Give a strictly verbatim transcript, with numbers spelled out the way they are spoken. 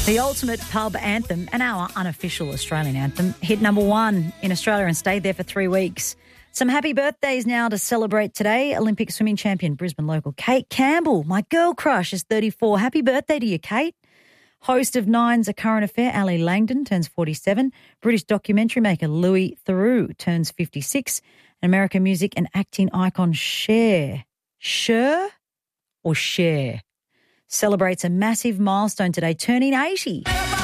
The ultimate pub anthem and our unofficial Australian anthem hit number one in Australia and stayed there for three weeks. Some happy birthdays now to celebrate today. Olympic swimming champion, Brisbane local Kate Campbell, my girl crush, is thirty-four. Happy birthday to you, Kate. Host of Nine's A Current Affair, Ali Langdon, turns forty-seven. British documentary maker Louis Theroux turns fifty-six. And American music and acting icon Cher, Cher or Cher, celebrates a massive milestone today, turning eighty.